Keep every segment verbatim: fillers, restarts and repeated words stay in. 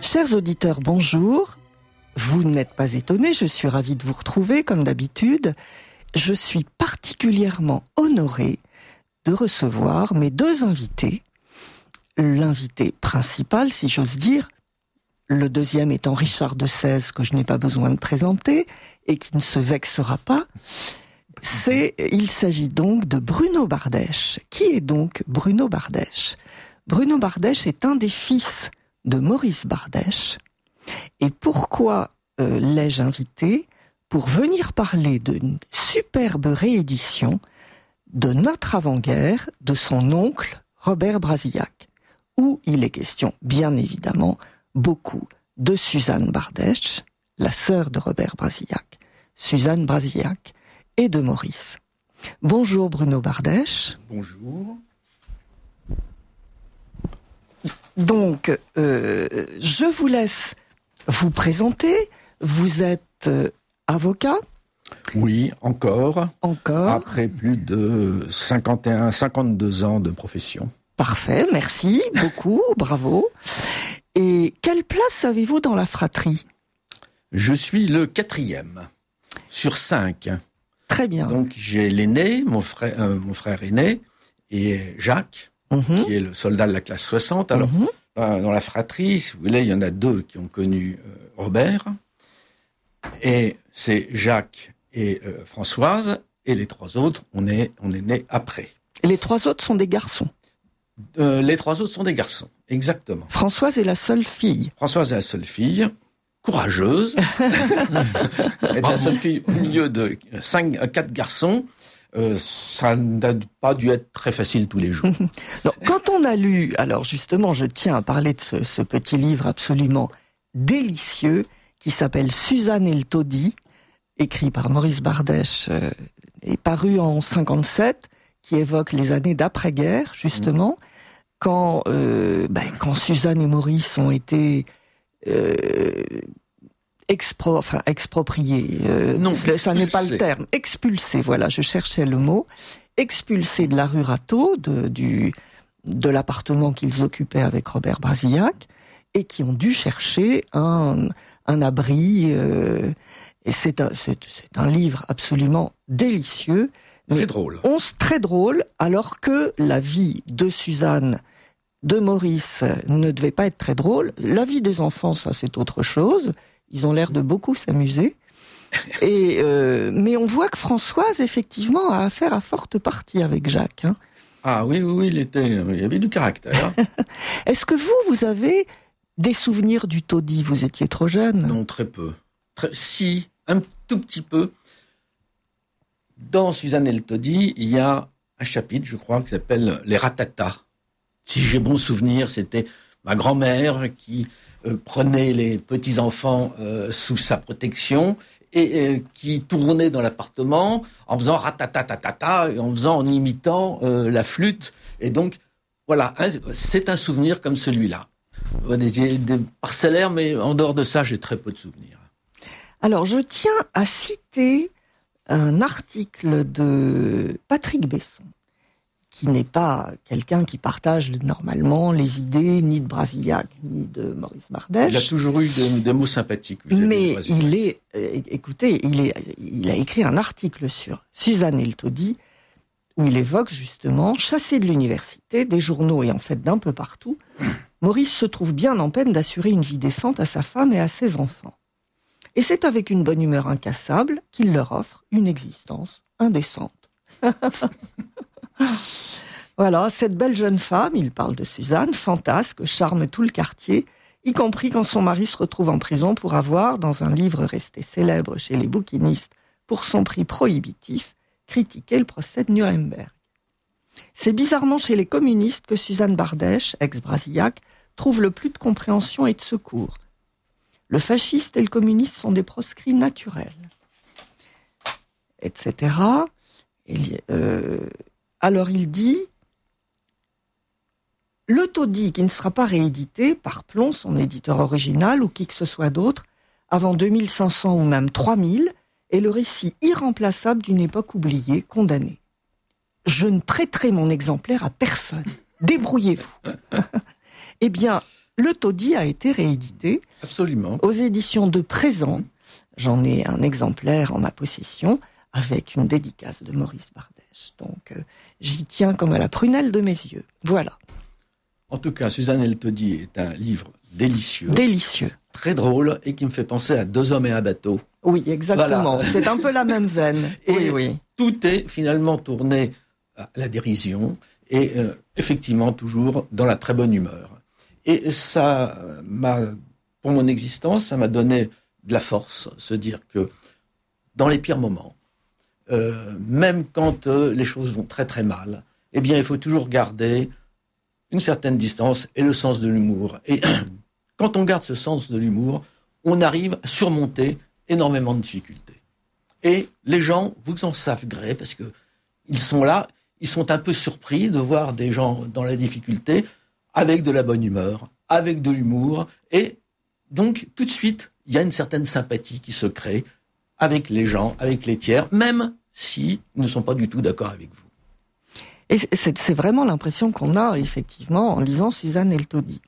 Chers auditeurs, bonjour. Vous n'êtes pas étonnés, je suis ravie de vous retrouver comme d'habitude. Je suis particulièrement honorée de recevoir mes deux invités. L'invité principal, si j'ose dire, le deuxième étant Richard de Sèze, que je n'ai pas besoin de présenter et qui ne se vexera pas. C'est, il s'agit donc de Bruno Bardèche. Qui est donc Bruno Bardèche ? Bruno Bardèche est un des fils de Maurice Bardèche. Et pourquoi euh, l'ai-je invité ? Pour venir parler d'une superbe réédition de Notre avant-guerre de son oncle Robert Brasillac, où il est question, bien évidemment, beaucoup de Suzanne Bardèche, la sœur de Robert Brasillac, Suzanne Brasillac, et de Maurice. Bonjour Bruno Bardèche. Bonjour. Donc, euh, je vous laisse vous présenter. Vous êtes euh, avocat ? Oui, encore. Encore. Après plus de cinquante et un, cinquante-deux ans de profession. Parfait, merci beaucoup, bravo. Et quelle place avez-vous dans la fratrie ? Je suis le quatrième sur cinq. Très bien. Donc j'ai l'aîné, mon frère, euh, mon frère aîné, et Jacques, Mm-hmm. qui est le soldat de la classe soixante. Alors, Mm-hmm. dans, dans la fratrie, si vous voulez, il y en a deux qui ont connu euh, Robert. Et c'est Jacques et euh, Françoise. Et les trois autres, on est, on est nés après. Et les trois autres sont des garçons. Euh, les trois autres sont des garçons, exactement. Françoise est la seule fille. Françoise est la seule fille, courageuse. Elle est la seule fille au milieu de cinq, quatre garçons. Euh, ça n'a pas dû être très facile tous les jours. Donc, quand on a lu, alors justement, je tiens à parler de ce, ce petit livre absolument délicieux qui s'appelle Suzanne et le taudis, écrit par Maurice Bardèche euh, et paru en cinquante-sept, qui évoque les années d'après-guerre, justement, mmh. quand, euh, ben, quand Suzanne et Maurice ont été euh, expro, enfin, expropriés. Euh, non, ça expulsés. N'est pas le terme. Expulsés, voilà, je cherchais le mot. Expulsés de la rue Rateau, de, du, de l'appartement qu'ils occupaient avec Robert Brasillac, et qui ont dû chercher un, un abri. Euh, et c'est un, c'est, c'est un livre absolument délicieux. Très drôle. On, très drôle, alors que la vie de Suzanne, de Maurice, ne devait pas être très drôle. La vie des enfants, ça, c'est autre chose. Ils ont l'air de beaucoup s'amuser. Et euh, mais on voit que Françoise, effectivement, a affaire à forte partie avec Jacques. Hein. Ah oui, oui, oui, il était, il avait du caractère. Est-ce que vous, vous avez des souvenirs du taudis ? Vous étiez trop jeune ? Non, très peu. Très, si, un tout petit peu. Dans Suzanne et le taudis, il y a un chapitre, je crois, qui s'appelle Les ratatas. Si j'ai bon souvenir, c'était ma grand-mère qui euh, prenait les petits-enfants euh, sous sa protection et euh, qui tournait dans l'appartement en faisant ratatatatata, et en faisant, en imitant euh, la flûte. Et donc, voilà, hein, c'est un souvenir comme celui-là. Des, des parcellaires, mais en dehors de ça, j'ai très peu de souvenirs. Alors, je tiens à citer un article de Patrick Besson, qui n'est pas quelqu'un qui partage normalement les idées ni de Brasillac ni de Maurice Bardèche. Il a toujours eu des, des mots sympathiques. Mais il est, euh, écoutez, il est, il a écrit un article sur Suzanne et le taudis où il évoque justement, chassé de l'université, des journaux et en fait d'un peu partout, Maurice se trouve bien en peine d'assurer une vie décente à sa femme et à ses enfants. Et c'est avec une bonne humeur incassable qu'il leur offre une existence indécente. Voilà, cette belle jeune femme, il parle de Suzanne, fantasque, charme tout le quartier, y compris quand son mari se retrouve en prison pour avoir, dans un livre resté célèbre chez les bouquinistes pour son prix prohibitif, critiqué le procès de Nuremberg. C'est bizarrement chez les communistes que Suzanne Bardèche, ex-Brasillac, trouve le plus de compréhension et de secours. Le fasciste et le communiste sont des proscrits naturels, et cetera. Et, euh, alors il dit, le taudis qui ne sera pas réédité par Plon, son éditeur original, ou qui que ce soit d'autre, avant deux mille cinq cents ou même trois mille, est le récit irremplaçable d'une époque oubliée, condamnée. Je ne prêterai mon exemplaire à personne. Débrouillez-vous. Eh bien, le taudis a été réédité. Absolument. Aux éditions de Présent. J'en ai un exemplaire en ma possession, avec une dédicace de Maurice Bardèche. Donc, euh, j'y tiens comme à la prunelle de mes yeux. Voilà. En tout cas, Suzanne et le taudis est un livre délicieux. Délicieux. Très drôle et qui me fait penser à Deux hommes et un bateau. Oui, exactement. Voilà. C'est un peu la même veine. Et oui, oui. Tout est finalement tourné à la dérision et euh, effectivement toujours dans la très bonne humeur. Et ça m'a, pour mon existence, ça m'a donné de la force, se dire que dans les pires moments, euh, même quand euh, les choses vont très très mal, eh bien il faut toujours garder une certaine distance et le sens de l'humour. Et quand on garde ce sens de l'humour, on arrive à surmonter énormément de difficultés. Et les gens vous en savent gré, parce que ils sont là, ils sont un peu surpris de voir des gens dans la difficulté, avec de la bonne humeur, avec de l'humour, et donc tout de suite, il y a une certaine sympathie qui se crée avec les gens, avec les tiers, même s'ils ne sont pas du tout d'accord avec vous. Et c'est, c'est vraiment l'impression qu'on a, effectivement, en lisant Suzanne et le taudis.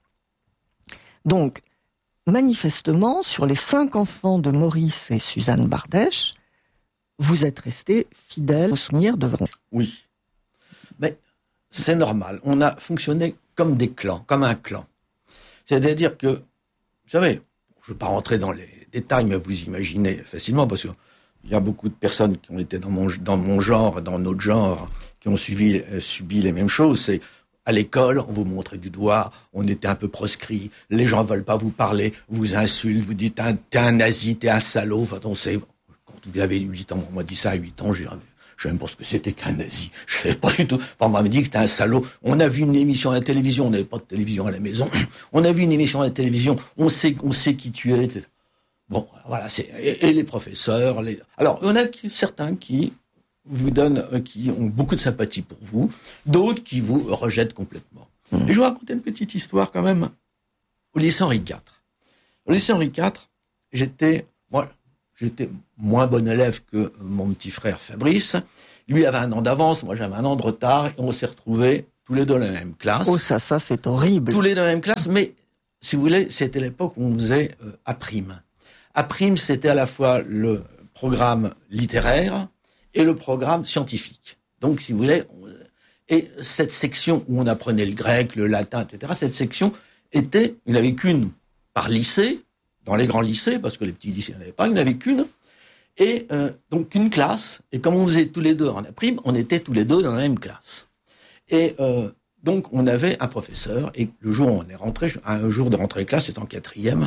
Donc, manifestement, sur les cinq enfants de Maurice et Suzanne Bardèche, vous êtes restés fidèles au souvenir de Vron. Oui, mais c'est normal. On a fonctionné comme des clans, comme un clan. C'est-à-dire que, vous savez, je ne vais pas rentrer dans les détails, mais vous imaginez facilement, parce qu'il y a beaucoup de personnes qui ont été dans mon, dans mon genre, dans notre genre, qui ont suivi, euh, subi les mêmes choses. C'est à l'école, on vous montrait du doigt, on était un peu proscrit, les gens ne veulent pas vous parler, vous insultent, vous dites t'es un nazi, t'es un salaud. Enfin, on sait, quand vous avez huit ans, on m'a dit ça à huit ans, j'ai, je ne sais même pas ce que c'était qu'un nazi. Je ne savais pas du tout. Enfin, on m'a dit que c'était un salaud. On a vu une émission à la télévision, on n'avait pas de télévision à la maison. On a vu une émission à la télévision, on sait, on sait qui tu es. Bon, voilà, c'est, et, et les professeurs, les, alors, il y en a qui, certains qui vous donnent, euh, qui ont beaucoup de sympathie pour vous, d'autres qui vous rejettent complètement. Mmh. Et je vais vous raconter une petite histoire quand même au lycée Henri quatre. Au lycée Henri quatre, j'étais, moi, j'étais moins bon élève que mon petit frère Fabrice. Lui avait un an d'avance, moi j'avais un an de retard, et on s'est retrouvés tous les deux dans la même classe. Oh, ça, ça, c'est horrible. Tous les deux dans la même classe, mais, si vous voulez, c'était l'époque où on faisait euh, A prime. A prime, c'était à la fois le programme littéraire et le programme scientifique. Donc, si vous voulez, on... et cette section où on apprenait le grec, le latin, et cetera, cette section était, il n'y en avait qu'une par lycée, dans les grands lycées, parce que les petits lycées, il n'y en avait pas, il n'y en avait qu'une, et euh, donc une classe, et comme on faisait tous les deux en A prime, on était tous les deux dans la même classe. Et euh, donc, on avait un professeur, et le jour où on est rentré, un jour de rentrée de classe, c'est en quatrième,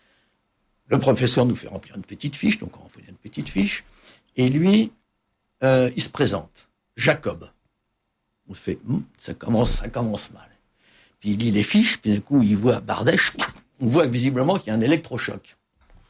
le professeur nous fait remplir une petite fiche, donc on fait une petite fiche, et lui, euh, il se présente, Jacob. On fait, hm, ça commence, ça commence mal. Puis il lit les fiches, puis d'un coup, il voit Bardèche, on voit visiblement qu'il y a un électrochoc.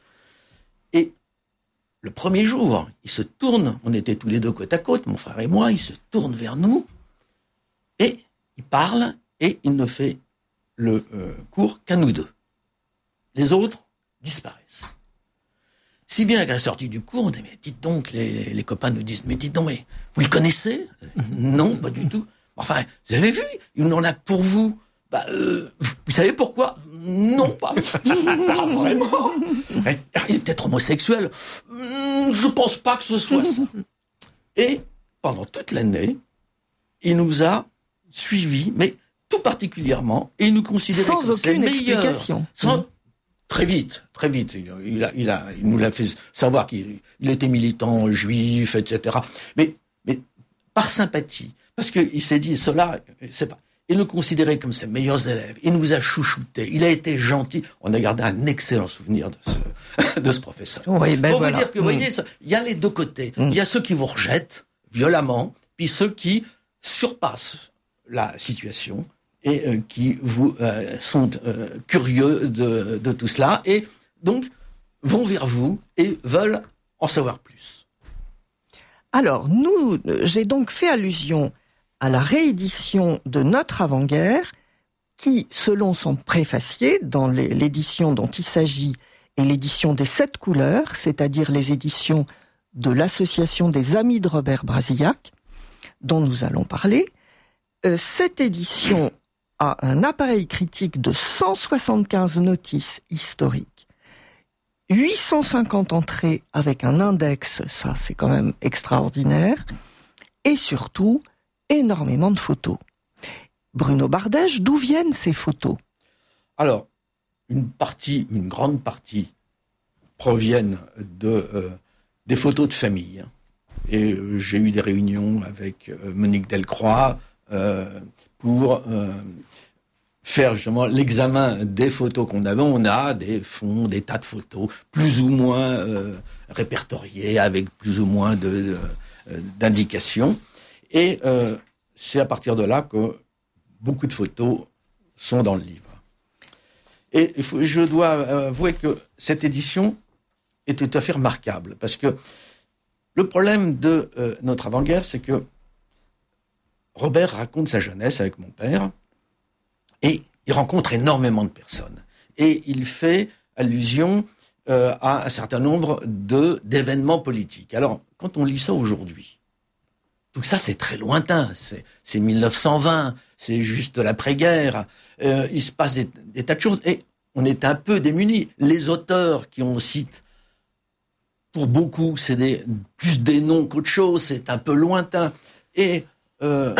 Et le premier jour, il se tourne, on était tous les deux côte à côte, mon frère et moi, il se tourne vers nous, et il parle, et il ne fait le euh, cours qu'à nous deux. Les autres disparaissent. Si bien qu'à la sortie du cours, on dit, mais dites donc, les, les copains nous disent, mais dites donc, mais vous le connaissez? Non, pas du tout. Enfin, vous avez vu, il n'en a que pour vous. Bah, euh, vous savez pourquoi? Non, pas, pas vraiment. Il est peut-être homosexuel. Je pense pas que ce soit ça. Et pendant toute l'année, il nous a suivis, mais tout particulièrement, et il nous considérait sans comme aucune ses meilleurs. Explication. Sans, Très vite, très vite. Il, a, il, a, il nous l'a fait savoir qu'il il était militant juif, et cetera. Mais, mais par sympathie, parce qu'il s'est dit, cela, c'est pas. Il nous considérait comme ses meilleurs élèves. Il nous a chouchoutés. Il a été gentil. On a gardé un excellent souvenir de ce, de ce professeur. Oui, ben Pour voilà. vous dire que, vous voyez, il y a les deux côtés. Il Mm. y a ceux qui vous rejettent violemment, puis ceux qui surpassent la situation et euh, qui vous euh, sont euh, curieux de, de tout cela, et donc vont vers vous et veulent en savoir plus. Alors, nous, j'ai donc fait allusion à la réédition de Notre avant-guerre, qui, selon son préfacier, dans les, l'édition dont il s'agit, est l'édition des Sept Couleurs, c'est-à-dire les éditions de l'Association des Amis de Robert Brasillac, dont nous allons parler. Euh, cette édition a un appareil critique de cent soixante-quinze notices historiques, huit cent cinquante entrées avec un index, ça c'est quand même extraordinaire, et surtout énormément de photos. Bruno Bardèche, d'où viennent ces photos ? Alors, une partie, une grande partie proviennent de, euh, des photos de famille. Et euh, j'ai eu des réunions avec euh, Monique Delcroix euh, pour euh, faire justement l'examen des photos qu'on avait. On a des fonds, des tas de photos, plus ou moins euh, répertoriées, avec plus ou moins de, de, euh, d'indications. Et euh, c'est à partir de là que beaucoup de photos sont dans le livre. Et il faut, je dois avouer que cette édition est tout à fait remarquable, parce que le problème de euh, notre avant-guerre, c'est que Robert raconte sa jeunesse avec mon père, et il rencontre énormément de personnes. Et il fait allusion euh, à un certain nombre de, d'événements politiques. Alors, quand on lit ça aujourd'hui, tout ça, c'est très lointain. C'est, c'est mille neuf cent vingt, c'est juste l'après-guerre. Euh, il se passe des, des tas de choses. Et on est un peu démunis. Les auteurs qui on cite, pour beaucoup, c'est des, plus des noms qu'autre chose. C'est un peu lointain. Et, euh,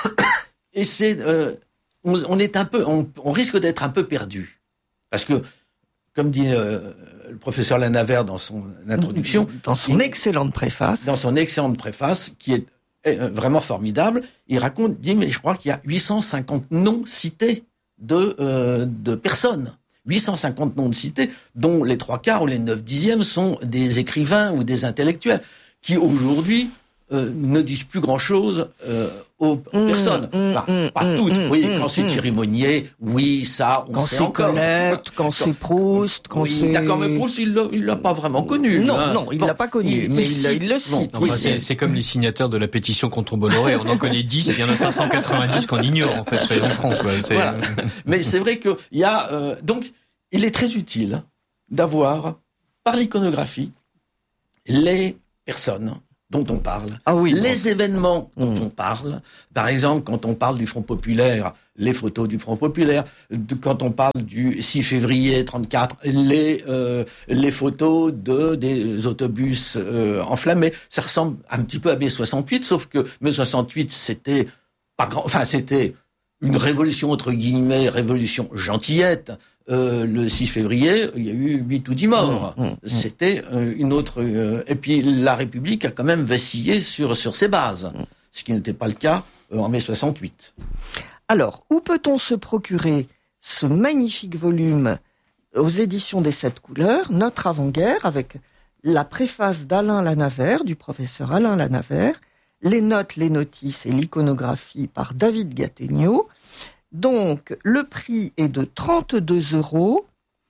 et c'est, euh, on, on est un peu, on, on risque d'être un peu perdu. Parce que, comme dit euh, le professeur Lanavert dans son introduction, dans son il, excellente préface, dans son excellente préface, qui est vraiment formidable, il raconte, dit, mais je crois qu'il y a huit cent cinquante noms cités de, euh, de personnes. huit cent cinquante noms de cités, dont les trois quarts ou les neuf dixièmes sont des écrivains ou des intellectuels, qui aujourd'hui euh, ne disent plus grand-chose euh, aux, aux mmh, personnes. Mmh, enfin, mmh, pas toutes. Mmh, oui, mmh, quand c'est mmh. Thierry Monnier, oui, ça, on quand sait c'est encore. Colette, quand, quand c'est Proust, quand oui, c'est... d'accord, mais Proust, il l'a, il l'a pas vraiment connu. Non, hein. non, il bon, l'a pas connu, il, mais il, il, il, il le cite. Non, enfin, c'est, c'est comme les signataires de la pétition contre Bolloré. On en connaît dix, il y en a cinq cent quatre-vingt-dix qu'on ignore, en fait, soyons francs, quoi. C'est... Voilà. Mais c'est vrai qu'il y a... Euh, donc, il est très utile d'avoir, par l'iconographie, les personnes dont on parle, ah oui, les bon. événements dont mmh. on parle. Par exemple, quand on parle du Front populaire, les photos du Front populaire. De, quand on parle du six février trente-quatre, les euh, les photos de des autobus euh, enflammés. Ça ressemble un petit peu à mai soixante-huit, sauf que mai soixante-huit, c'était pas grand, enfin c'était une révolution entre guillemets, révolution gentillette. Euh, le six février, il y a eu huit ou dix morts. Mmh, mmh, C'était euh, une autre... Euh, et puis la République a quand même vacillé sur, sur ses bases, mmh. ce qui n'était pas le cas euh, en mai soixante-huit. Alors, où peut-on se procurer ce magnifique volume aux éditions des Sept Couleurs, Notre avant-guerre, avec la préface d'Alain Lanavert, du professeur Alain Lanavert, les notes, les notices et l'iconographie par David Gattegno. Donc, le prix est de trente-deux euros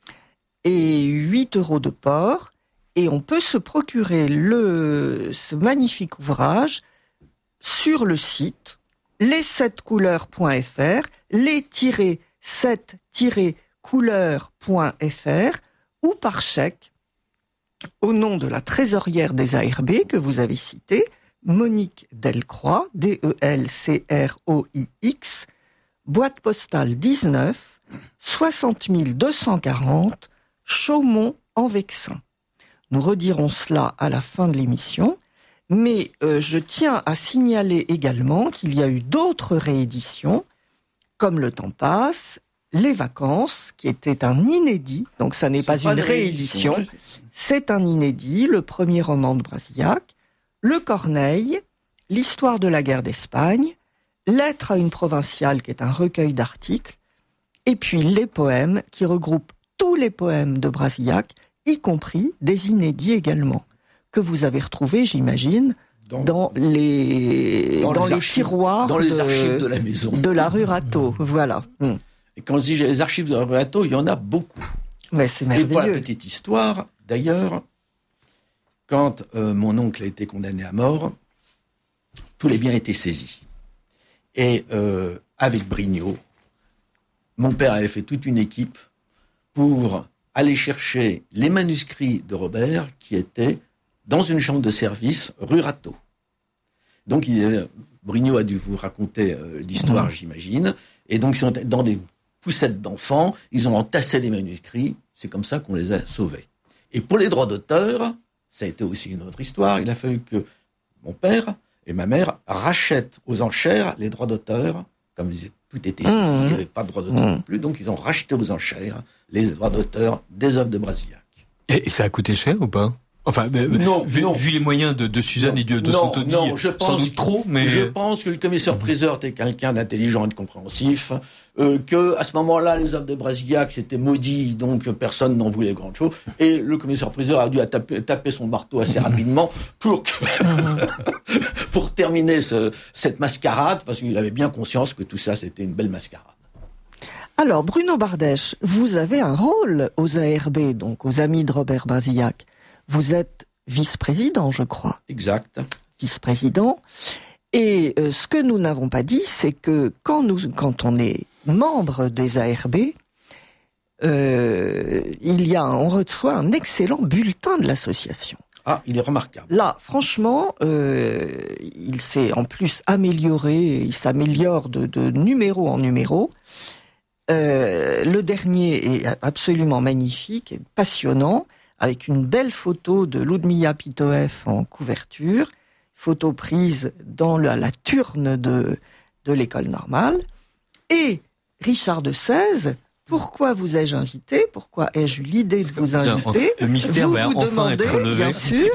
et huit euros de port. Et on peut se procurer le, ce magnifique ouvrage sur le site les sept couleurs point f r, les sept couleurs point f r ou par chèque au nom de la trésorière des A R B que vous avez citée, Monique Delcroix, D E L C R O I X, boîte postale dix-neuf, soixante mille deux cent quarante, Chaumont en Vexin. Nous redirons cela à la fin de l'émission, mais euh, je tiens à signaler également qu'il y a eu d'autres rééditions, comme Le Temps passe, Les Vacances, qui était un inédit, donc ça n'est pas, pas une réédition, réédition, c'est un inédit, le premier roman de Brasillac, Le Corneille, L'histoire de la guerre d'Espagne, Lettre à une provinciale, qui est un recueil d'articles, et puis les poèmes, qui regroupent tous les poèmes de Brasillac, y compris des inédits également, que vous avez retrouvés, j'imagine, dans, dans les, dans, dans les, les archives, tiroirs dans les de, archives de la maison. De la rue Rateau, voilà. Et quand je dis les archives de la rue Rateau, il y en a beaucoup. Mais c'est merveilleux. Et pour la petite histoire, d'ailleurs, quand euh, mon oncle a été condamné à mort, tous les biens étaient saisis. Et euh, avec Brignot, mon père avait fait toute une équipe pour aller chercher les manuscrits de Robert qui étaient dans une chambre de service rue Rateau. Donc il, Brignot a dû vous raconter euh, l'histoire, mmh. j'imagine. Et donc, ils sont dans des poussettes d'enfants, ils ont entassé les manuscrits, c'est comme ça qu'on les a sauvés. Et pour les droits d'auteur, ça a été aussi une autre histoire, il a fallu que mon père et ma mère rachètent aux enchères les droits d'auteur, comme disait, tout était ici, mmh. il n'y avait pas de droits d'auteur mmh. non plus, donc ils ont racheté aux enchères les droits d'auteur des œuvres de Brasillac. Et, et ça a coûté cher ou pas ? Enfin, non, vu, non. vu les moyens de, de Suzanne non, et de, de non, son Tony, non, je pense, sans doute trop, mais... Je pense que le commissaire-priseur était quelqu'un d'intelligent et de compréhensif, euh, que à ce moment-là, les œuvres de Brasillac, c'était maudit, donc personne n'en voulait grand-chose, et le commissaire-priseur a dû taper, taper son marteau assez rapidement pour, que pour terminer ce, cette mascarade, parce qu'il avait bien conscience que tout ça, c'était une belle mascarade. Alors, Bruno Bardèche, vous avez un rôle aux A R B, donc aux Amis de Robert Brasillac. Vous êtes vice-président, je crois. Exact. Vice-président. Et euh, ce que nous n'avons pas dit, c'est que quand, nous, quand on est membre des A R B, euh, il y a, on reçoit un excellent bulletin de l'association. Ah, il est remarquable. Là, franchement, euh, il s'est en plus amélioré, il s'améliore de, de numéro en numéro. Euh, le dernier est absolument magnifique et passionnant, avec une belle photo de Ludmilla Pitoef en couverture, photo prise dans la, la turne de, de l'école normale. Et Richard de Sèze, pourquoi vous ai-je invité ? Pourquoi ai-je eu l'idée de vous inviter ? Le mystère vous va vous enfin demandez, être levé. bien sûr.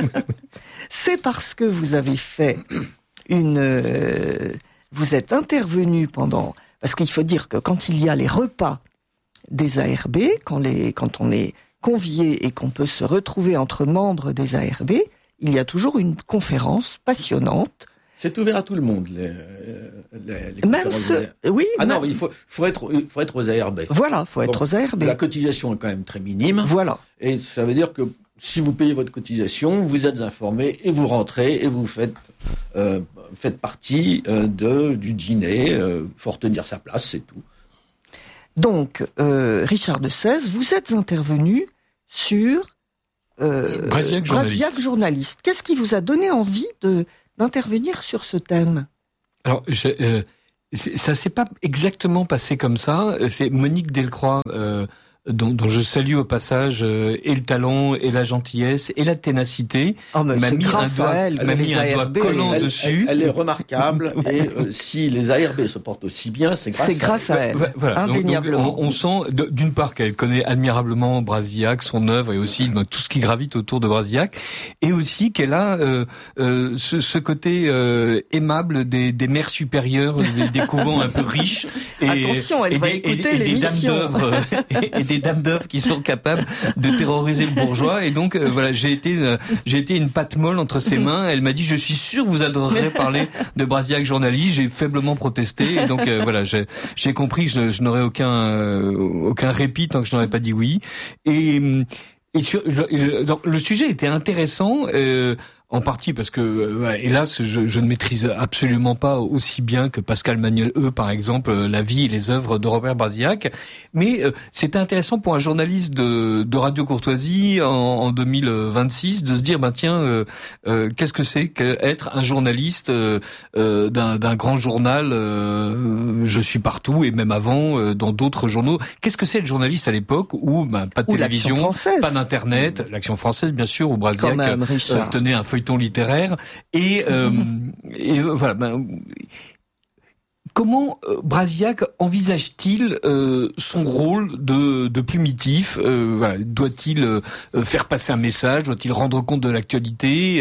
C'est parce que vous avez fait une... Euh, vous êtes intervenu pendant... Parce qu'il faut dire que quand il y a les repas des A R B, quand, les, quand on est convié et qu'on peut se retrouver entre membres des A R B, il y a toujours une conférence passionnante. C'est ouvert à tout le monde, les, les, les même ce, oui. Ah même... non, il faut, faut être, il faut être aux A R B. Voilà, faut être bon, aux A R B. La cotisation est quand même très minime. Voilà. Et ça veut dire que si vous payez votre cotisation, vous êtes informé et vous rentrez et vous faites, euh, faites partie euh, de, du dîner. Euh, faut retenir sa place, c'est tout. Donc, euh, Richard de Sèze, vous êtes intervenu sur euh, Brasillac journaliste. Brasillac journaliste. Qu'est-ce qui vous a donné envie de d'intervenir sur ce thème ? Alors, je, euh, ça s'est pas exactement passé comme ça. C'est Monique Delcroix, euh, dont, dont je salue au passage euh, et le talent, et la gentillesse, et la ténacité. Oh, mais m'a c'est mis grâce un doigt, à elle que m'a mis les un A R doigt B, collant elle, dessus. Elle, elle est remarquable, et euh, si les A R B se portent aussi bien, c'est grâce, c'est grâce à elle, elle. Voilà. indéniablement. Donc, donc, on, on sent, d'une part, qu'elle connaît admirablement Brasillac, son œuvre, et aussi donc, tout ce qui gravite autour de Brasillac, et aussi qu'elle a euh, euh, ce, ce côté euh, aimable des, des mères supérieures, des, des couvents un peu riches. Et, Attention, elle et va des, écouter et, et des dames l'émission. d'œuvre, et, et des dames d'œuvre qui sont capables de terroriser le bourgeois. Et donc, euh, voilà, j'ai été, euh, j'ai été une patte molle entre ses mains. Elle m'a dit, je suis sûr, vous adorerez parler de Brasillac journaliste. J'ai faiblement protesté. Et donc, euh, voilà, j'ai, j'ai compris que je, je n'aurais aucun, euh, aucun répit tant que je n'aurais pas dit oui. Et, et sur, je, donc, le sujet était intéressant. Euh, En partie parce que, euh, hélas, je, je ne maîtrise absolument pas aussi bien que Pascal Magnol-Eux, par exemple, la vie et les œuvres de Robert Brasillac. Mais euh, c'était intéressant pour un journaliste de, de Radio Courtoisie en, en deux mille vingt-six de se dire, ben tiens, euh, euh, qu'est-ce que c'est qu'être un journaliste euh, euh, d'un, d'un grand journal euh, Je suis partout, et même avant, euh, dans d'autres journaux. Qu'est-ce que c'est le journaliste à l'époque où ben, pas de Ou télévision, pas d'Internet, L'Action, l'Action française, bien sûr, où Brasillac même, euh, tenait un feuilleton littéraire. Et, euh, et voilà. Ben, comment euh, Brasillac envisage-t-il euh, son rôle de, de plumitif euh, voilà, doit-il euh, faire passer un message ? Doit-il rendre compte de l'actualité ?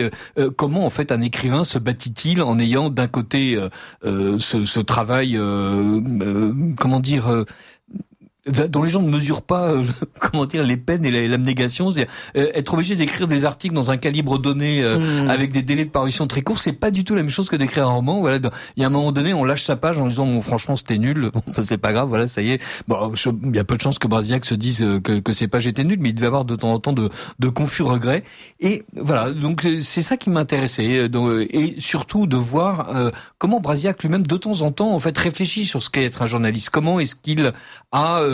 euh, Comment, en fait, un écrivain se bâtit-il en ayant d'un côté euh, euh, ce, ce travail, euh, euh, comment dire... Euh, dont les gens ne mesurent pas, euh, comment dire, les peines et l'abnégation. C'est euh, être obligé d'écrire des articles dans un calibre donné euh, mmh. avec des délais de parution très courts, c'est pas du tout la même chose que d'écrire un roman. Voilà, il y a un moment donné, on lâche sa page en disant bon, franchement, c'était nul. Bon, ça c'est pas grave. Voilà, ça y est. Bon, je, il y a peu de chances que Brasillac se dise que, que ces pages étaient nulles, mais il devait avoir de temps en temps de, de confus regrets. Et voilà, donc c'est ça qui m'intéressait, et surtout de voir euh, comment Brasillac lui-même, de temps en temps, en fait, réfléchit sur ce qu'est être un journaliste. Comment est-ce qu'il a euh,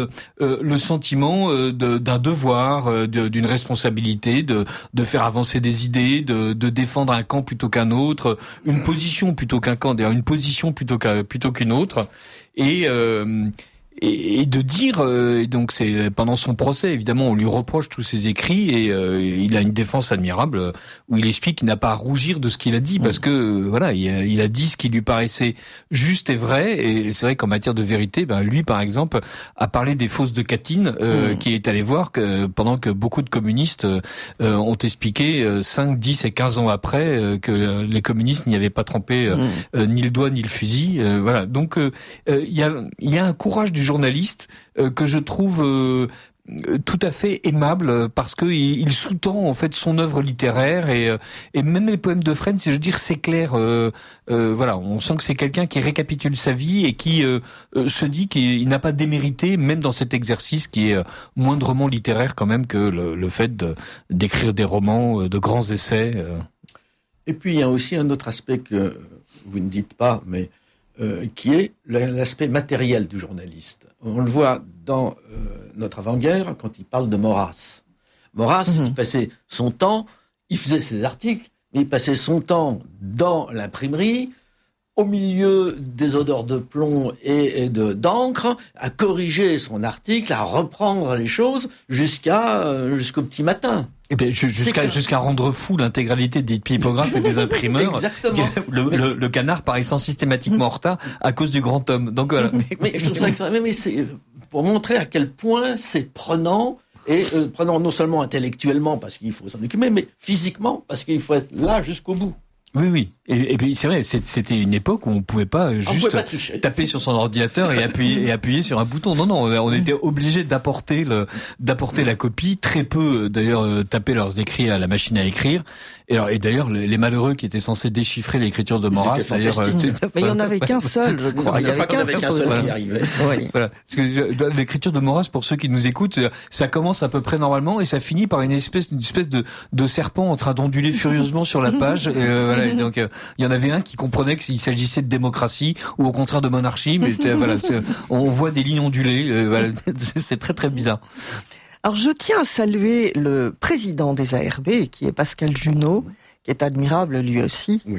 euh, euh, le sentiment euh, de, d'un devoir, euh, de, d'une responsabilité, de, de faire avancer des idées, de, de défendre un camp plutôt qu'un autre, une position plutôt qu'un camp, d'ailleurs une position plutôt qu'un, plutôt qu'une autre, et euh, Et, et de dire, euh, et donc c'est pendant son procès, évidemment, on lui reproche tous ses écrits et euh, il a une défense admirable euh, où il explique qu'il n'a pas à rougir de ce qu'il a dit parce que euh, voilà, il a, il a dit ce qui lui paraissait juste et vrai. Et c'est vrai qu'en matière de vérité, ben lui, par exemple, a parlé des fosses de Katyn, euh, mmh. qui est allé voir que pendant que beaucoup de communistes euh, ont expliqué euh, cinq, dix et quinze ans après euh, que les communistes n'y avaient pas trempé euh, mmh. euh, ni le doigt ni le fusil. Euh, voilà, donc il euh, y a il y a un courage du journaliste euh, que je trouve euh, tout à fait aimable parce que il, il sous-tend en fait son œuvre littéraire et euh, et même les poèmes de Fresne, si je veux dire, c'est clair. Euh, euh, voilà, on sent que c'est quelqu'un qui récapitule sa vie et qui euh, euh, se dit qu'il n'a pas démérité, même dans cet exercice qui est euh, moindrement littéraire quand même que le, le fait de, d'écrire des romans, euh, de grands essais. Euh. Et puis il y a aussi un autre aspect que vous ne dites pas, mais Euh, qui est l'aspect matériel du journaliste. On le voit dans euh, notre avant-guerre quand il parle de Maurras. Maurras, mmh. il passait son temps, il faisait ses articles, mais il passait son temps dans l'imprimerie, au milieu des odeurs de plomb et, et de, d'encre, à corriger son article, à reprendre les choses jusqu'à euh, jusqu'au petit matin. Et bien, jusqu'à, que... jusqu'à rendre fou l'intégralité des typographes et des imprimeurs. Exactement. Le, mais... le, le canard paraissant systématiquement en retard à cause du grand homme. Donc voilà. Mais, mais je trouve ça extrêmement, mais c'est pour montrer à quel point c'est prenant, et euh, prenant non seulement intellectuellement parce qu'il faut s'en occuper, mais physiquement parce qu'il faut être là jusqu'au bout. Oui, oui. Et, et puis c'est vrai, c'était une époque où on pouvait pas juste pouvait pas taper sur son ordinateur et appuyer et appuyer sur un bouton. Non, non, on était obligé d'apporter le d'apporter la copie. Très peu, d'ailleurs, taper leurs écrits à la machine à écrire. Et, alors, et d'ailleurs, les malheureux qui étaient censés déchiffrer l'écriture de Maurras, d'ailleurs, euh, mais il y en avait qu'un seul, je crois. Il y avait qu'un, qu'un seul voilà. qui arrivait. Oui. Voilà. Parce que l'écriture de Maurras, pour ceux qui nous écoutent, ça commence à peu près normalement et ça finit par une espèce, une espèce de, de serpent en train d'onduler furieusement sur la page. Et euh, voilà. Et donc, euh, il y en avait un qui comprenait qu'il s'agissait de démocratie ou au contraire de monarchie, mais euh, voilà, on voit des lignes ondulées. Euh, voilà. C'est très très bizarre. Alors je tiens à saluer le président des A R B, qui est Pascal Junot, qui est admirable lui aussi, oui.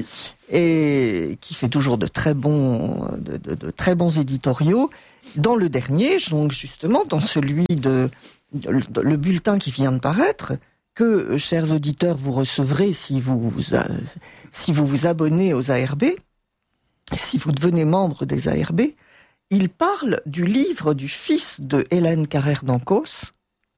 et qui fait toujours de très bons, de, de, de très bons éditoriaux. Dans le dernier, donc justement dans celui de, de, de le bulletin qui vient de paraître, que chers auditeurs vous recevrez si vous vous, si vous vous abonnez aux A R B, si vous devenez membre des A R B, il parle du livre du fils de Hélène Carrère d'Ancos.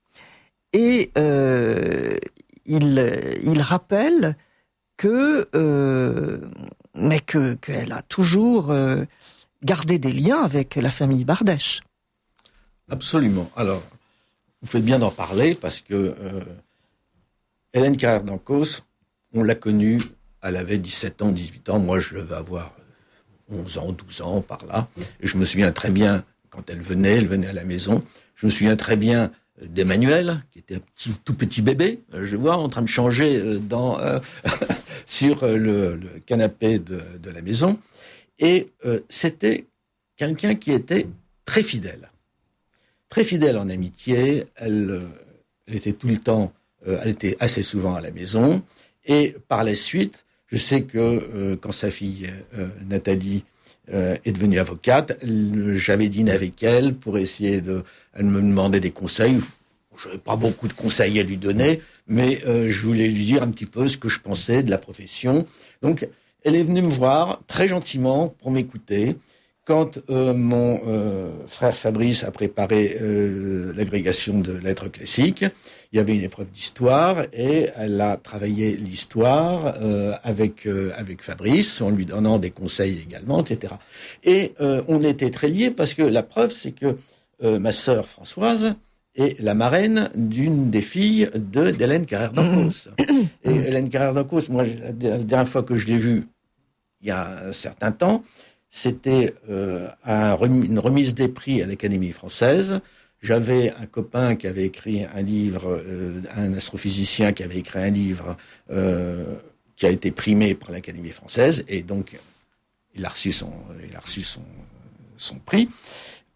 Et euh, il, il rappelle que, euh, mais que qu'elle a toujours euh, gardé des liens avec la famille Bardèche. Absolument. Alors, vous faites bien d'en parler parce que euh, Hélène Carrère d'Ancos, on l'a connue, elle avait dix-sept ans, dix-huit ans. Moi, je devais avoir onze ans, douze ans, par là. Et je me souviens très bien, quand elle venait, elle venait à la maison, je me souviens très bien d'Emmanuel, qui était un petit, tout petit bébé, je vois, en train de changer dans, euh, sur le, le canapé de, de la maison. Et euh, c'était quelqu'un qui était très fidèle. Très fidèle en amitié. Elle, elle était tout le temps, euh, elle était assez souvent à la maison. Et par la suite, je sais que euh, quand sa fille euh, Nathalie Euh, est devenue avocate, j'avais dîné avec elle pour essayer de... Elle me demandait des conseils. Je n'avais pas beaucoup de conseils à lui donner, mais euh, je voulais lui dire un petit peu ce que je pensais de la profession. Donc, elle est venue me voir très gentiment pour m'écouter. Quand euh, mon euh, frère Fabrice a préparé euh, l'agrégation de lettres classiques, il y avait une épreuve d'histoire et elle a travaillé l'histoire euh, avec euh, avec Fabrice en lui donnant des conseils également, et cetera. Et euh, on était très liés parce que la preuve, c'est que euh, ma sœur Françoise est la marraine d'une des filles de d'Hélène Carrère d'Ancos. Et Hélène Carrère d'Ancos, moi, la dernière fois que je l'ai vue, il y a un certain temps, c'était euh, un rem- une remise des prix à l'Académie française. J'avais un copain qui avait écrit un livre, euh, un astrophysicien qui avait écrit un livre euh, qui a été primé par l'Académie française, et donc il a reçu son, il a reçu son, son prix.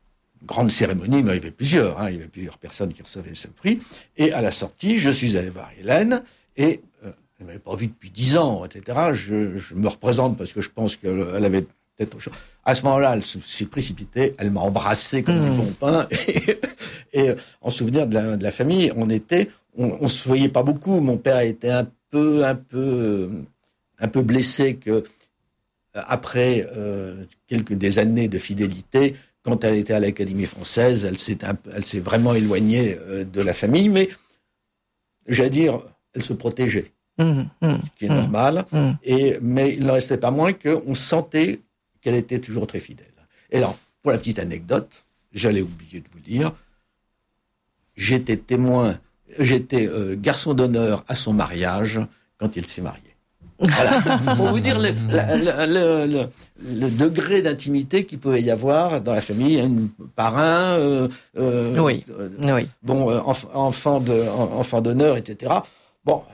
grande cérémonie, mais il y avait plusieurs, hein, il y avait plusieurs personnes qui recevaient ce prix. Et à la sortie, je suis allé voir Hélène, et euh, elle m'avait pas vu depuis dix ans, et cetera. Je, je me représente parce que je pense qu'elle avait peut-être autre chose. À ce moment-là, elle s'est précipitée, elle m'a embrassé comme mmh. du bon pain, et, et en souvenir de la, de la famille, on était, on, on se voyait pas beaucoup. Mon père était un peu, un peu, un peu blessé que après euh, quelques des années de fidélité, quand elle était à l'Académie française, elle s'est, un, elle s'est vraiment éloignée euh, de la famille, mais j'allais dire, elle se protégeait, mmh, mmh, ce qui est mmh, normal. Mmh. Et mais il n'en restait pas moins qu'on sentait qu'elle était toujours très fidèle. Et alors, pour la petite anecdote, j'allais oublier de vous dire, j'étais témoin, j'étais euh, garçon d'honneur à son mariage quand il s'est marié. Voilà. Pour vous dire le, la, la, le, le, le degré d'intimité qu'il pouvait y avoir dans la famille, un parrain, euh, euh, oui, euh, oui. bon, euh, enf, enfant de, enfant d'honneur, et cetera. Bon.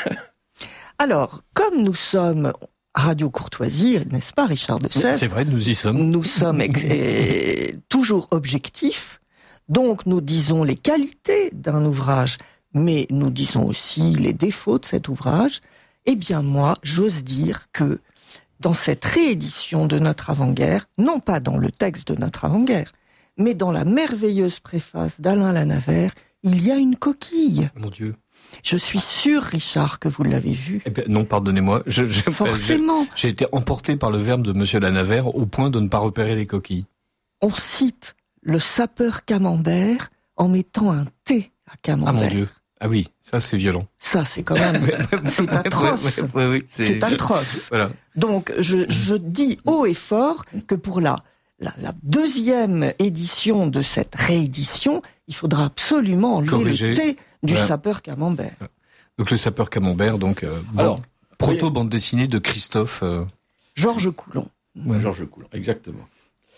Alors, comme nous sommes Radio Courtoisie, n'est-ce pas, Richard de Sèvres ? C'est vrai, nous y sommes. Nous sommes ex- euh, toujours objectifs, donc nous disons les qualités d'un ouvrage, mais nous disons aussi les défauts de cet ouvrage. Eh bien moi, j'ose dire que dans cette réédition de notre avant-guerre, non pas dans le texte de notre avant-guerre, mais dans la merveilleuse préface d'Alain Lanavert, il y a une coquille. Mon Dieu. Je suis sûr, Richard, que vous l'avez vu. Eh bien, non, pardonnez-moi. Je, je, Forcément. Je, j'ai été emporté par le verbe de Monsieur Lanavert au point de ne pas repérer les coquilles. On cite le sapeur Camembert en mettant un T à Camembert. Ah mon Dieu. Ah oui, ça c'est violent. Ça c'est quand même, c'est atroce. Ouais, ouais, ouais, c'est... c'est atroce. Voilà. Donc je, je dis haut et fort que pour la, la, la deuxième édition de cette réédition, il faudra absolument enlever Corriger. le T du voilà. sapeur Camembert. Donc le sapeur Camembert, donc euh, bon, alors proto bande dessinée de Christophe euh... Georges Coulon. Ouais, Georges Coulon, exactement.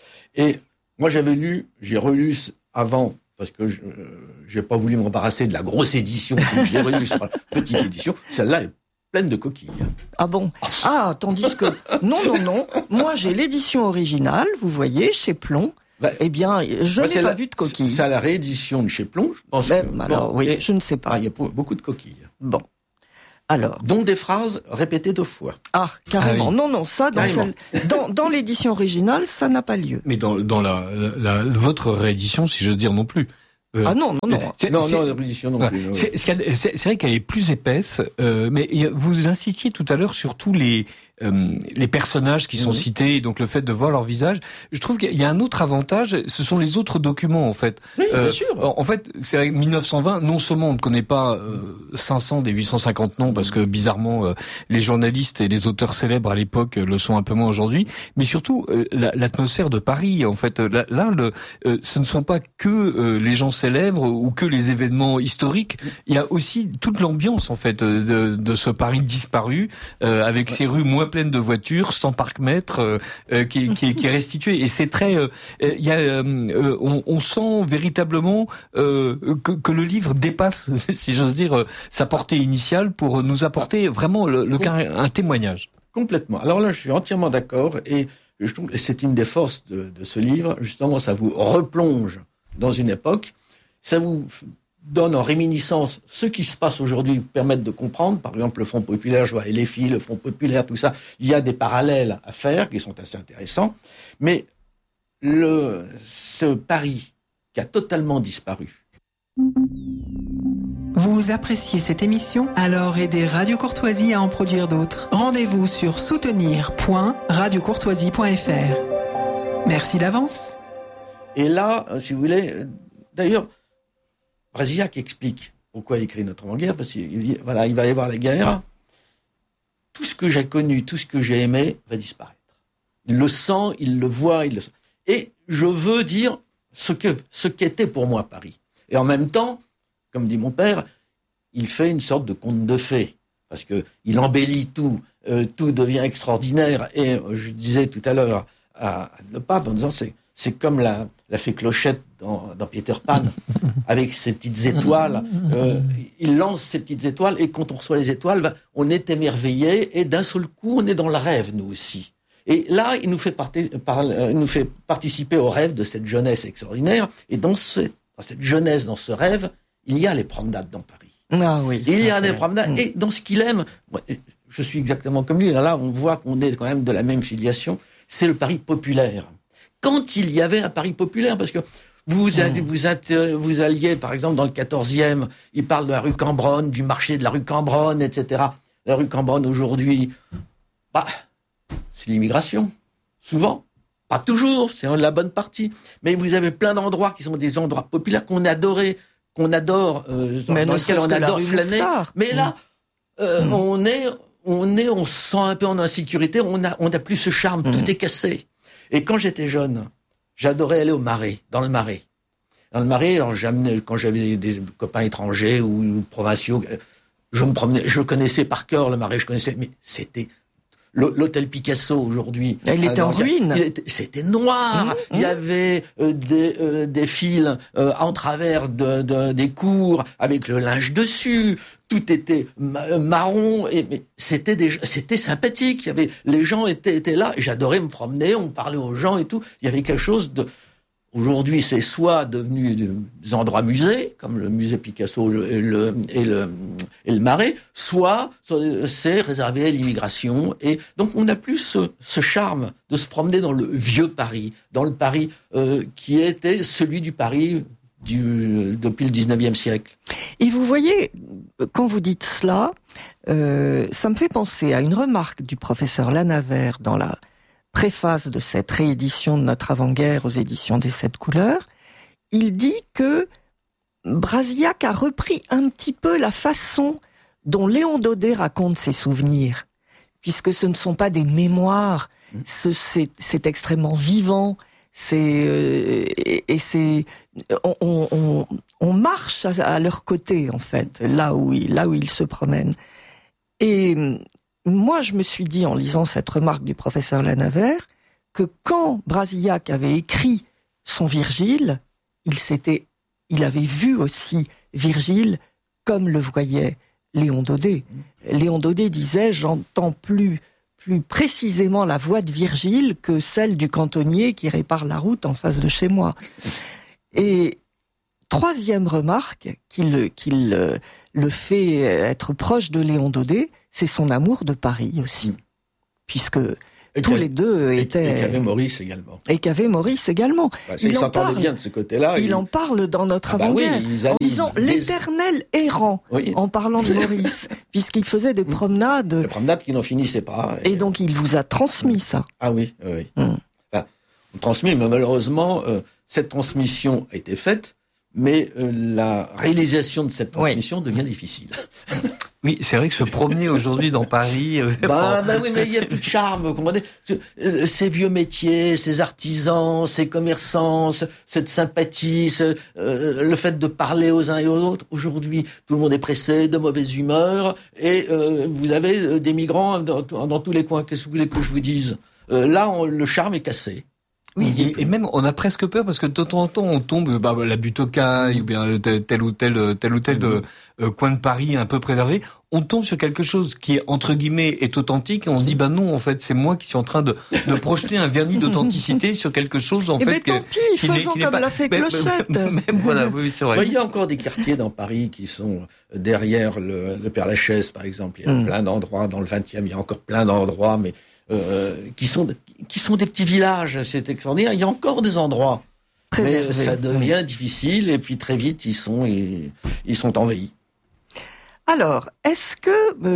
Et moi j'avais lu, j'ai relu avant. Parce que je n'ai pas voulu m'embarrasser de la grosse édition que j'ai relue sur la petite édition. Celle-là est pleine de coquilles. Ah bon ? Ah, tandis que... Non, non, non. Moi, j'ai l'édition originale, vous voyez, chez Plon. Bah, eh bien, je bah, n'ai pas la, vu de coquilles. C'est à la réédition de chez Plon, je pense. Mais, que, alors, bon, oui, et, je ne sais pas. Ah, il y a beaucoup de coquilles. Bon. Alors. Dont des phrases répétées deux fois. Ah, carrément. Ah, oui. Non, non, ça, dans, celle, dans, dans l'édition originale, ça n'a pas lieu. Mais dans, dans la, la, la, votre réédition, si j'ose dire non plus. Euh, ah non, non, non. C'est, non, c'est, non, la réédition non plus. C'est, c'est, c'est, c'est vrai qu'elle est plus épaisse, euh, mais vous insistiez tout à l'heure sur tous les, euh, les personnages qui sont mmh. cités, et donc le fait de voir leur visage. Je trouve qu'il y a un autre avantage, ce sont les autres documents, en fait. Oui, euh, bien sûr. En fait, c'est vrai que mille neuf cent vingt, non seulement on ne connaît pas euh, cinq cents des huit cent cinquante noms, parce que bizarrement, euh, les journalistes et les auteurs célèbres à l'époque le sont un peu moins aujourd'hui, mais surtout euh, la, l'atmosphère de Paris, en fait. Là, là le, euh, ce ne sont pas que euh, les gens célèbres ou que les événements historiques. Il y a aussi toute l'ambiance, en fait, de, de ce Paris disparu, euh, avec ouais. ses rues moins pleines de voitures, sans parc-mètre, euh, qui, qui, qui est restitué. Et c'est très... Euh, il y a, euh, on, on sent véritablement euh, que, que le livre dépasse, si j'ose dire, euh, sa portée initiale pour nous apporter vraiment le, le, un témoignage. Complètement. Alors là, je suis entièrement d'accord. Et je trouve que c'est une des forces de, de ce livre. Justement, ça vous replonge dans une époque. Ça vous donne en réminiscence ce qui se passe aujourd'hui, vous permettre de comprendre. Par exemple, le Front populaire, je vois L F I, le Front populaire, tout ça. Il y a des parallèles à faire qui sont assez intéressants. Mais le, ce Paris qui a totalement disparu. Vous appréciez cette émission ? Alors aidez Radio Courtoisie à en produire d'autres. Rendez-vous sur soutenir point radio courtoisie point f r. Merci d'avance. Et là, si vous voulez, d'ailleurs, Brasillac explique pourquoi il écrit Notre avant-guerre, parce qu'il dit, voilà, il va y avoir la guerre, tout ce que j'ai connu, tout ce que j'ai aimé va disparaître. Il le sent, il le voit, il le sent. Et je veux dire ce que, ce qu'était pour moi Paris. Et en même temps, comme dit mon père, il fait une sorte de conte de fées, parce que il embellit tout, euh, tout devient extraordinaire. Et euh, je disais tout à l'heure à, à le pape en disant, c'est, c'est comme la, la fée Clochette dans, dans Peter Pan, avec ses petites étoiles. Euh, il lance ses petites étoiles, et quand on reçoit les étoiles, ben, on est émerveillé, et d'un seul coup, on est dans le rêve, nous aussi. Et là, il nous fait, parti, par, il nous fait participer au rêve de cette jeunesse extraordinaire. Et dans, ce, dans cette jeunesse, dans ce rêve, il y a les promenades dans Paris. Ah oui. Il y a ça, des c'est... promenades. Mmh. Et dans ce qu'il aime, je suis exactement comme lui. Là, on voit qu'on est quand même de la même filiation. C'est le Paris populaire. Quand il y avait un Paris populaire, parce que vous, mmh. vous, vous alliez, par exemple, dans le quatorzième, il parle de la rue Cambronne, du marché de la rue Cambronne, et cetera. La rue Cambronne, aujourd'hui, bah, c'est l'immigration. Souvent. Pas toujours, c'est la bonne partie. Mais vous avez plein d'endroits qui sont des endroits populaires qu'on adorait, qu'on adore, euh, dans, dans lesquels on adore flâner. Mais là, euh, mmh. on est, on est, on se sent un peu en insécurité, on a, on n'a plus ce charme, mmh. tout est cassé. Et quand j'étais jeune, j'adorais aller au Marais, dans le Marais. Dans le Marais, alors j'amenais, quand j'avais des copains étrangers ou, ou provinciaux, je me promenais, je connaissais par cœur le Marais, je connaissais, mais c'était l'hôtel Picasso aujourd'hui. Il était en ruine. C'était noir. Mmh, il y avait euh, des, euh, des fils euh, en travers de, de, des cours avec le linge dessus. Tout était ma- marron. Et, mais c'était des, c'était sympathique. Il y avait, les gens étaient, étaient là. Et j'adorais me promener. On parlait aux gens et tout. Il y avait quelque chose de... Aujourd'hui, c'est soit devenu des endroits musées, comme le musée Picasso et le, et le, et le Marais, soit c'est réservé à l'immigration. Et donc, on n'a plus ce, ce charme de se promener dans le vieux Paris, dans le Paris euh, qui était celui du Paris du, depuis le dix-neuvième siècle. Et vous voyez, quand vous dites cela, euh, ça me fait penser à une remarque du professeur Lanavert dans la préface de cette réédition de notre avant-guerre aux éditions des Sept Couleurs. Il dit que Brasillac a repris un petit peu la façon dont Léon Daudet raconte ses souvenirs, puisque ce ne sont pas des mémoires, ce, c'est, c'est extrêmement vivant, c'est, euh, et, et c'est, on, on, on marche à, à leur côté, en fait, là où, ils, là où ils se promènent. Et moi, je me suis dit, en lisant cette remarque du professeur Lanavert, que quand Brasillac avait écrit son Virgile, il s'était, il avait vu aussi Virgile comme le voyait Léon Daudet. Léon Daudet disait, j'entends plus, plus précisément la voix de Virgile que celle du cantonnier qui répare la route en face de chez moi. Et troisième remarque qu'il, qu'il euh, le fait être proche de Léon Daudet, c'est son amour de Paris aussi. Mmh. Puisque et tous les deux étaient... Et qu'avait Maurice également. Et qu'avait Maurice également. Bah, il s'entendait bien de ce côté-là. Il, il en parle dans notre ah bah avant-guerre, oui, en disant des... l'éternel errant, oui. en parlant de Maurice, puisqu'il faisait des promenades... Des promenades qui n'en finissaient pas. Et, et donc il vous a transmis ça. Ah oui, oui. Mmh. Enfin, on transmet, mais malheureusement, euh, cette transmission a été faite, mais euh, la réalisation de cette transmission oui. devient difficile. Oui, c'est vrai que se promener aujourd'hui dans Paris... Euh, bah, bah oui, mais il n'y a plus de charme. Vous comprenez ? Ces vieux métiers, ces artisans, ces commerçants, cette sympathie, ce, euh, le fait de parler aux uns et aux autres. Aujourd'hui, tout le monde est pressé, de mauvaise humeur, et euh, vous avez des migrants dans, dans tous les coins. Qu'est-ce que vous voulez que je vous dise ? euh, Là, on, le charme est cassé. Oui, et, et même on a presque peur parce que de temps en temps on tombe bah, la butte aux cailles ou bien tel ou tel tel ou tel de, euh, coin de Paris un peu préservé, on tombe sur quelque chose qui est entre guillemets est authentique et on se dit bah non en fait c'est moi qui suis en train de, de projeter un vernis d'authenticité sur quelque chose en et fait mais que, tant pis, qui faisons comme pas... l'a fait Clochette. Même, voilà, oui, c'est vrai. Ouais, il y a encore des quartiers dans Paris qui sont derrière le, le Père-Lachaise par exemple. Il y a mm. plein d'endroits dans le vingtième, il y a encore plein d'endroits mais Euh, qui sont qui sont des petits villages, c'est extraordinaire. Il y a encore des endroits, Préservé. mais ça devient difficile et puis très vite ils sont ils, ils sont envahis. Alors, est-ce que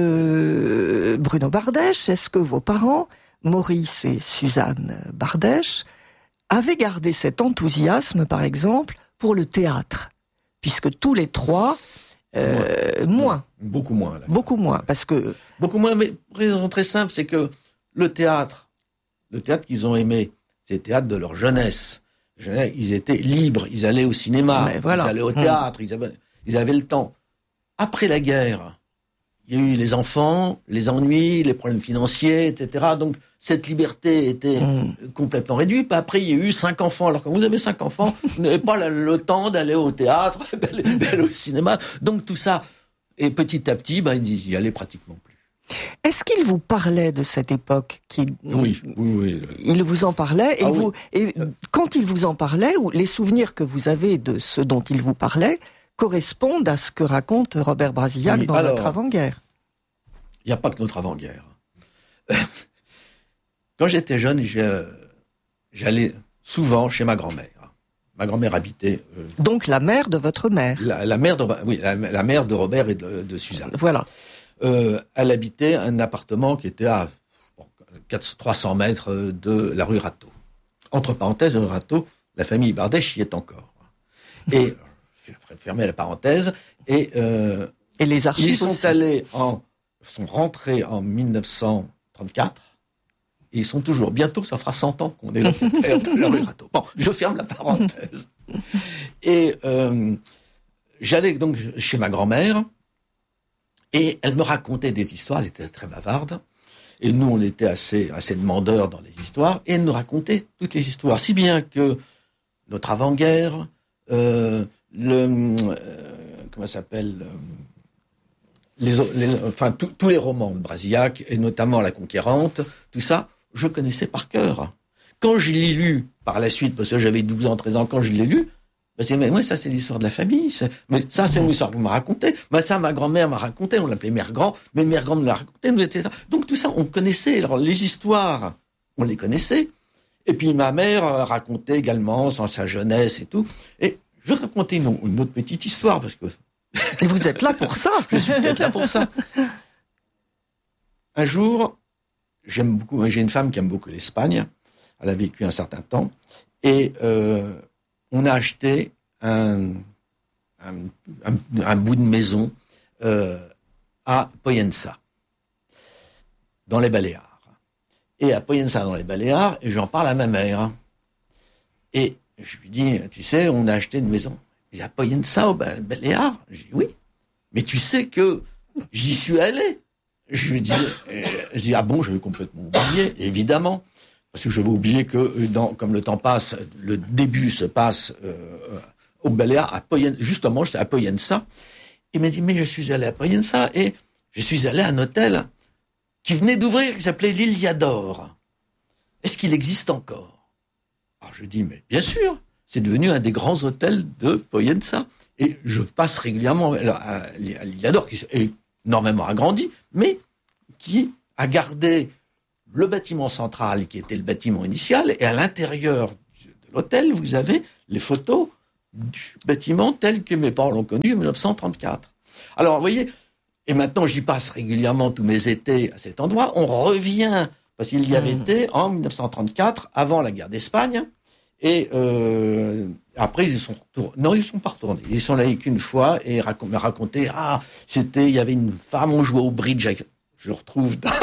euh, Bruno Bardèche, est-ce que vos parents, Maurice et Suzanne Bardèche, avaient gardé cet enthousiasme, par exemple, pour le théâtre, puisque tous les trois euh, moins, moins, beaucoup moins, là. beaucoup moins, parce que beaucoup moins, mais pour une raison très simple, c'est que le théâtre, le théâtre qu'ils ont aimé, c'est le théâtre de leur jeunesse. Ils étaient libres, ils allaient au cinéma, voilà. ils allaient au théâtre, mmh. ils, avaient, ils avaient le temps. Après la guerre, il y a eu les enfants, les ennuis, les problèmes financiers, et cetera. Donc cette liberté était mmh. complètement réduite. Puis après, il y a eu cinq enfants. Alors quand vous avez cinq enfants, vous n'avez pas le temps d'aller au théâtre, d'aller, d'aller au cinéma. Donc tout ça, et petit à petit, ben, ils y allaient pratiquement plus. Est-ce qu'il vous parlait de cette époque qui... Oui, oui, oui. Il vous en parlait, et, Ah vous, oui. et quand il vous en parlait, ou les souvenirs que vous avez de ce dont il vous parlait, correspondent à ce que raconte Robert Brasillac Oui, dans alors, Notre avant-guerre. Il n'y a pas que notre avant-guerre. Quand j'étais jeune, j'ai, j'allais souvent chez ma grand-mère. Ma grand-mère habitait... Euh, Donc la mère de votre mère. la, la mère de, oui, la, la mère de Robert et de, de Suzanne. Voilà. Euh, elle habitait un appartement qui était à bon, trois cents mètres de la rue Rateau. Entre parenthèses, la rue Rateau, la famille Bardèche y est encore. Et, je vais fermer la parenthèse, et, euh, Et les archives ils sont aussi. allés en, sont rentrés en mille neuf cent trente-quatre, et ils sont toujours, bientôt ça fera cent ans qu'on est locataire de la rue Rateau. Bon, je ferme la parenthèse. Et euh, j'allais donc chez ma grand-mère, et elle me racontait des histoires, elle était très bavarde, et nous on était assez, assez demandeurs dans les histoires, et elle nous racontait toutes les histoires, si bien que notre avant-guerre, euh, le, euh, comment ça s'appelle, euh, les, les, enfin tous les romans de Brasillac, et notamment La Conquérante, tout ça, je connaissais par cœur. Quand je l'ai lu par la suite, parce que j'avais douze ans, treize ans, quand je l'ai lu, ben c'est, mais moi, ça, c'est l'histoire de la famille. C'est, mais ça, c'est une histoire qu'on m'a racontée. Ben ça, ma grand-mère m'a raconté. On l'appelait Mère Grand. Mais Mère Grand me l'a raconté. Nous, et cetera. Donc, tout ça, on connaissait. Alors, les histoires, on les connaissait. Et puis, ma mère racontait également sans sa jeunesse et tout. Et je vais raconter une, une autre petite histoire, parce que... Et vous êtes là pour ça. Je suis peut-être là pour ça. Un jour, j'aime beaucoup, j'ai une femme qui aime beaucoup l'Espagne. Elle a vécu un certain temps. Et... Euh, on a acheté un, un, un, un bout de maison euh, à Poyensa, dans les Baléares. Et à Poyensa, dans les Baléares, et j'en parle à ma mère. Et je lui dis, tu sais, on a acheté une maison. Il dit, à Poyensa, aux Baléares? Je dis, oui. Mais tu sais que j'y suis allé. Je lui dis, euh, je dis, ah bon, j'avais complètement oublié, évidemment. Parce que je vais oublier que, dans, comme le temps passe, le début se passe euh, au Baléares, à Poyensa, justement, j'étais à Poyensa. Il m'a dit, mais je suis allé à Poyensa et je suis allé à un hôtel qui venait d'ouvrir, qui s'appelait l'Iliador. Est-ce qu'il existe encore? Alors je dis, mais bien sûr, c'est devenu un des grands hôtels de Poyensa. Et je passe régulièrement à l'Iliador, qui est énormément agrandi, mais qui a gardé le bâtiment central, qui était le bâtiment initial, et à l'intérieur de l'hôtel, vous avez les photos du bâtiment tel que mes parents l'ont connu en dix-neuf cent trente-quatre. Alors, vous voyez, et maintenant, j'y passe régulièrement tous mes étés à cet endroit. On revient, parce qu'il y avait mmh. été en dix-neuf cent trente-quatre, avant la guerre d'Espagne, et euh, après, ils sont retournés. Non, ils ne sont pas retournés. Ils sont allés qu'une fois, et rac- me racontaient, ah, c'était, il y avait une femme, on jouait au bridge avec... Je retrouve dans,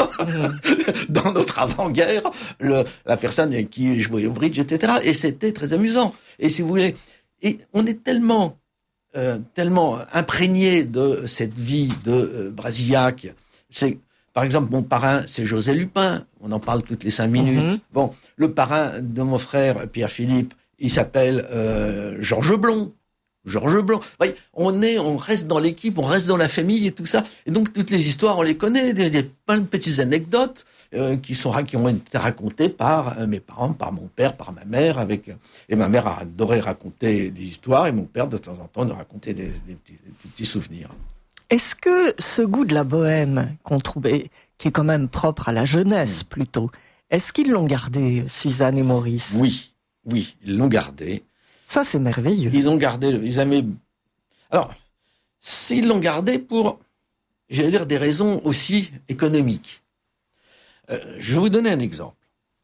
dans notre avant-guerre le, la personne avec qui je jouais au bridge, et cetera. Et c'était très amusant. Et si vous voulez, et on est tellement, euh, tellement imprégné de cette vie de euh, Brasillac. C'est, par exemple, mon parrain, c'est José Lupin. On en parle toutes les cinq minutes. Mm-hmm. Bon, le parrain de mon frère Pierre-Philippe, il s'appelle euh, Georges Blond. Georges Blanc. Voyez, on est, on reste dans l'équipe, on reste dans la famille et tout ça. Et donc toutes les histoires, on les connaît. Il y a plein de petites anecdotes euh, qui sont qui ont été racontées par euh, mes parents, par mon père, par ma mère. Avec et ma mère adorait raconter des histoires et mon père de temps en temps de raconter des, des, petits, des petits souvenirs. Est-ce que ce goût de la bohème qu'on trouvait, qui est quand même propre à la jeunesse mmh. plutôt, est-ce qu'ils l'ont gardé, Suzanne et Maurice? Oui, oui, ils l'ont gardé. Ça, c'est merveilleux. Ils ont gardé, ils aimaient... Alors, s'ils l'ont gardé pour, j'allais dire, des raisons aussi économiques. Euh, je vais vous donner un exemple.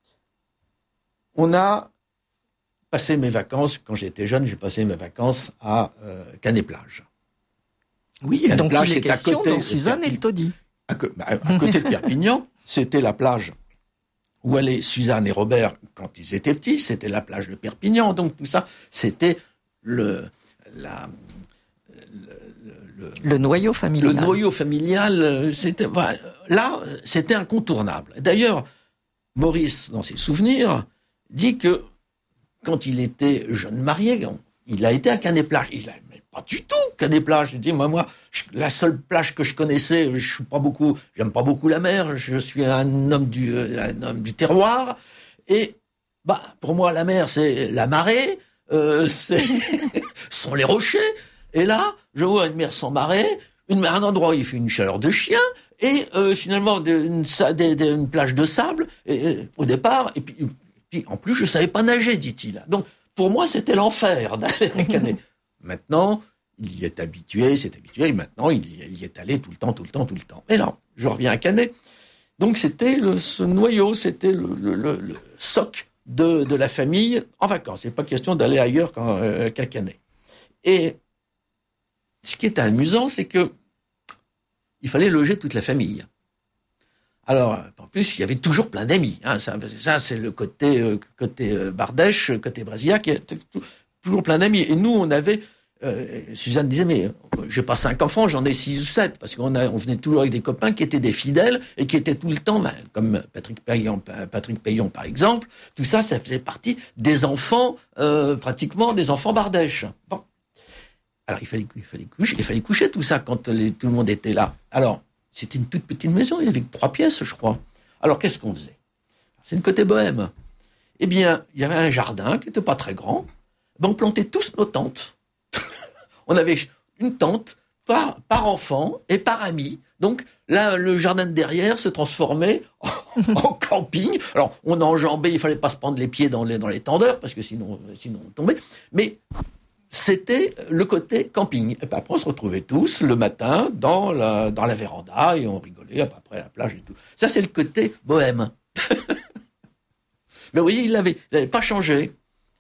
On a passé mes vacances, quand j'étais jeune, j'ai passé mes vacances à euh, Canet-Plage. Oui, Canet donc Plage, il est question, donc Suzanne, elle te dit. À, bah, à côté de Perpignan, c'était la plage où allaient Suzanne et Robert quand ils étaient petits, c'était la plage de Perpignan. Donc tout ça, c'était le, la, le, le, le noyau familial. Le noyau familial, c'était, voilà, là, c'était incontournable. D'ailleurs, Maurice, dans ses souvenirs, dit que quand il était jeune marié, il a été à Canet-Plage. Il n'avait pas du tout Canet-Plage. Je dis, moi, moi, je, la seule plage que je connaissais, je suis pas beaucoup, j'aime pas beaucoup la mer. Je suis un homme du, un homme du terroir. Et bah, pour moi, la mer, c'est la marée, euh, c'est sont les rochers. Et là, je vois une mer sans marée, une, un endroit où il fait une chaleur de chien. Et euh, finalement, de, une, de, de, une plage de sable et, et, au départ. Et puis, et puis, en plus, je savais pas nager, dit-il. Donc, pour moi, c'était l'enfer d'aller à Canet. Maintenant, il y est habitué, c'est habitué. Et maintenant, il y, il y est allé tout le temps, tout le temps, tout le temps. Mais là, je reviens à Canet. Donc, c'était le, ce noyau, c'était le, le, le, le socle de, de la famille en vacances. C'est pas question d'aller ailleurs qu'à, euh, qu'à Canet. Et ce qui est amusant, c'est que il fallait loger toute la famille. Alors, en plus, il y avait toujours plein d'amis. Hein. Ça, ça, c'est le côté, euh, côté euh, Bardèche, côté Brasillac, toujours plein d'amis. Et nous, on avait... Euh, Suzanne disait, mais euh, j'ai pas cinq enfants, j'en ai six ou sept, parce qu'on a, on venait toujours avec des copains qui étaient des fidèles et qui étaient tout le temps, ben, comme Patrick Payon, Patrick Payon par exemple. Tout ça, ça faisait partie des enfants, euh, pratiquement des enfants Bardèche. Bon. Alors, il fallait, il fallait coucher, il fallait coucher tout ça quand les, tout le monde était là. Alors, c'était une toute petite maison, il y avait trois pièces, je crois. Alors, qu'est-ce qu'on faisait? C'est le côté bohème. Eh bien, il y avait un jardin qui n'était pas très grand. Ben, on plantait tous nos tentes. On avait une tente par, par enfant et par ami. Donc, là, le jardin de derrière se transformait en, en camping. Alors, on enjambait, il fallait pas se prendre les pieds dans les, dans les tendeurs, parce que sinon, sinon on tombait. Mais c'était le côté camping. Et puis après, on se retrouvait tous le matin dans la, dans la véranda et on rigolait après la plage et tout. Ça, c'est le côté bohème. Mais vous voyez, il n'avait pas changé.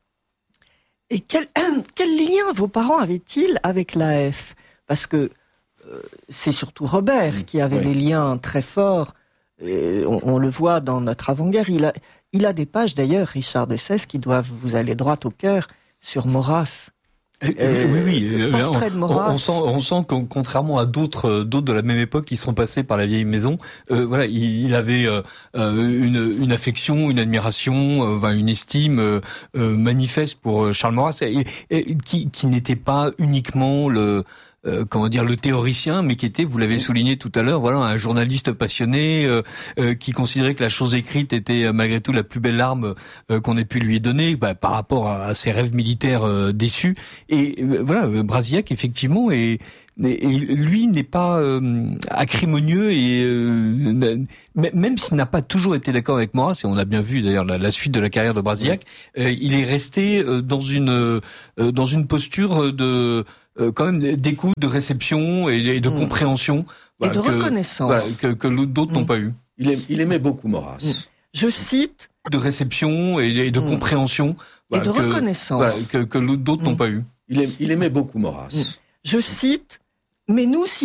Et quel, quel lien vos parents avaient-ils avec l'A F? Parce que euh, c'est surtout Robert mmh, qui avait oui. des liens très forts. Et on, on le voit dans notre avant-guerre. Il a, il a des pages, d'ailleurs, Richard de Cesse, qui doivent vous aller droit au cœur, sur Maurras. Euh, oui, oui. Portrait de Maurras. On, on sent, on sent que contrairement à d'autres, d'autres de la même époque qui sont passés par la vieille maison, euh, voilà, il, il avait euh, une, une affection, une admiration, euh, une estime euh, manifeste pour Charles Maurras, et, et, qui, qui n'était pas uniquement le Euh, comment dire, le théoricien, mais qui était, vous l'avez souligné tout à l'heure, voilà, un journaliste passionné euh, euh, qui considérait que la chose écrite était euh, malgré tout la plus belle arme euh, qu'on ait pu lui donner, bah, par rapport à, à ses rêves militaires euh, déçus. Et euh, voilà, Brasillac effectivement est Et, et lui n'est pas euh, acrimonieux et euh, même s'il n'a pas toujours été d'accord avec Maurras, et on a bien vu d'ailleurs la, la suite de la carrière de Brasillac, oui. euh, il est resté euh, dans une euh, dans une posture de euh, quand même d'écoute, de réception et, et de mmh. compréhension, voilà, et de que, reconnaissance, voilà, que, que d'autres mmh. n'ont pas eu. Il, aim, il aimait beaucoup Maurras. Mmh. Je cite de réception et, et de mmh. compréhension, voilà, et de que, reconnaissance, voilà, que, que d'autres mmh. n'ont pas eu. Il, aim, il aimait beaucoup Maurras. Mmh. Je cite. Mais nous, si